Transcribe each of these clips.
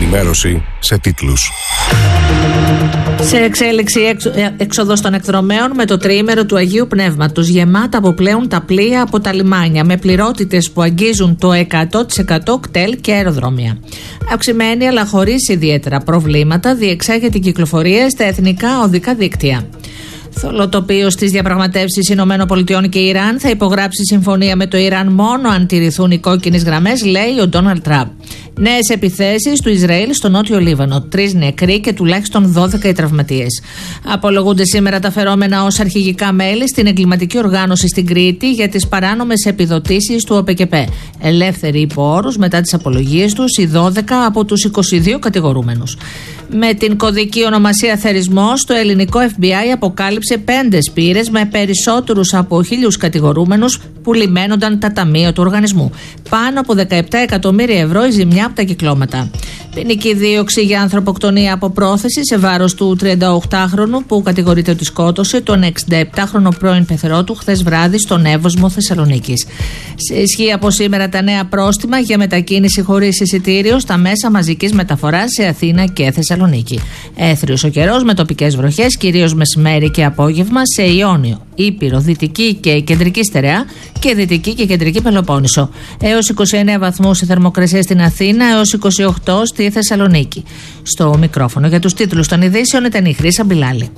ενημέρωση σε τίτλους. Σε εξέλιξη έξοδος των εκδρομέων με το τριήμερο του Αγίου Πνεύματος. Γεμάτα αποπλέουν τα πλοία από τα λιμάνια με πληρότητες που αγγίζουν το 100% κτέλ και αεροδρόμια. Αυξημένη αλλά χωρίς ιδιαίτερα προβλήματα διεξάγεται η κυκλοφορία στα εθνικά οδικά δίκτυα. Θολοτοπίο στις διαπραγματεύσεις ΗΠΑ και Ιράν. Θα υπογράψει συμφωνία με το Ιράν μόνο αν τηρηθούν οι κόκκινες γραμμές, λέει ο Ντόναλντ Τραμπ. Νέες επιθέσεις του Ισραήλ στο νότιο Λίβανο. 3 νεκροί και τουλάχιστον 12 οι τραυματίες. Απολογούνται σήμερα τα φερόμενα ως αρχηγικά μέλη στην εγκληματική οργάνωση στην Κρήτη για τις παράνομες επιδοτήσεις του ΟΠΕΚΕΠΕ. Ελεύθεροι υπό όρους μετά τις απολογίες τους οι 12 από τους 22 κατηγορούμενους. Με την κωδική ονομασία θερισμός, το ελληνικό FBI αποκάλυψε 5 σπήρες με περισσότερους από 1.000 κατηγορούμενους που λιμένονταν τα ταμεία του οργανισμού. Πάνω από 17 εκατομμύρια ευρώ η ζημιά από τα κυκλώματα. Ποινική δίωξη για ανθρωποκτονία από πρόθεση σε βάρος του 38χρονου που κατηγορείται ότι σκότωσε τον 67χρονο πρώην πεθερό του χθες βράδυ στον Εύωσμο Θεσσαλονίκης. Σε ισχύ από σήμερα τα νέα πρόστιμα για μετακίνηση χωρίς εισιτήριο στα μέσα μαζικής μεταφοράς σε Αθήνα και Θεσσαλονίκη. Έθριος ο καιρός με τοπικές βροχές, κυρίως μεσημέρι και απόγευμα σε Ιόνιο, Ήπειρο, Δυτική και Κεντρική Στερεά και Δυτική και Κεντρική Πελοπόννησο. Έως 29 βαθμούς η θερμοκρασία στην Αθήνα, έως 28 στη Θεσσαλονίκη. Στο μικρόφωνο για τους τίτλους των ειδήσεων ήταν η Χρύσα Μπιλάλη.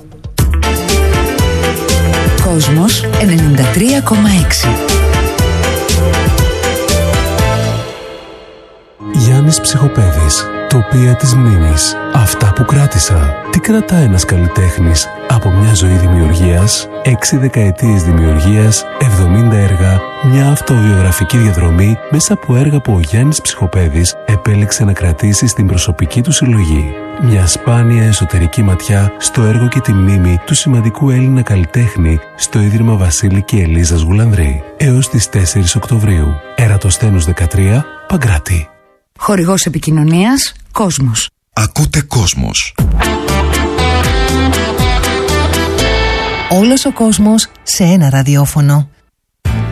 Κόσμος 93,6. Γιάννης Ψυχοπαίδης. Τοπία της μνήμης. Αυτά που κράτησα. Τι κρατά ένας καλλιτέχνης από μια ζωή δημιουργίας, 6 δεκαετίες δημιουργίας, 70 έργα, μια αυτοβιογραφική διαδρομή μέσα από έργα που ο Γιάννης Ψυχοπαίδης επέλεξε να κρατήσει στην προσωπική του συλλογή. Μια σπάνια εσωτερική ματιά στο έργο και τη μνήμη του σημαντικού Έλληνα καλλιτέχνη στο Ίδρυμα Βασίλη και Ελίζας Γουλανδρή. Έως τις 4 Οκτωβρίου. Ερατοσθένους 13, Παγκράτη. Χορηγός επικοινωνίας, Κόσμος. Ακούτε Κόσμος. Όλος ο κόσμος σε ένα ραδιόφωνο.